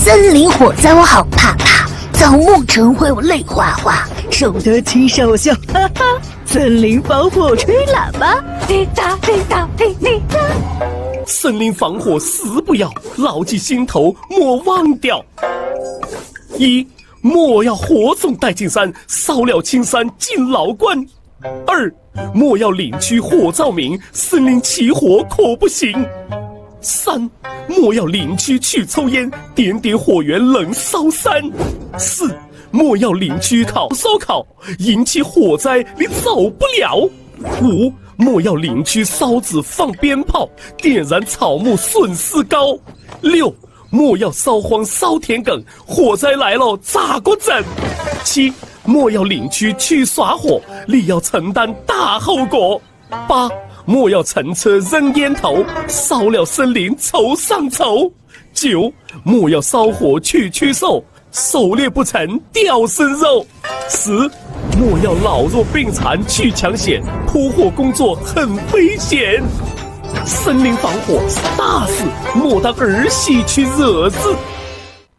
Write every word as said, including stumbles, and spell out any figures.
森林火灾我好怕怕，造木成灰我泪哗哗， 受得起手效，哈哈！森林防火吹喇叭， 滴答滴答滴滴答。 森林防火死不要，牢记心头莫忘掉。一，莫要火种带进山，烧了青山进牢关。二，莫要林区火照明，森林起火可不行。三，莫要林区去抽烟，点点火源能烧山。四，莫要林区烤烧烤，引起火灾你走不了。五，莫要林区烧纸放鞭炮，点燃草木损失高。六，莫要烧荒烧田埂，火灾来了咋个整？七，莫要林区去耍火，你要承担大后果。八，莫要乘车扔烟头，烧了森林愁上愁。九，莫要烧火去驱兽，狩猎不成掉生肉。十，莫要老弱病残去抢险，扑火工作很危险。森林防火是大事，莫当儿戏去惹事。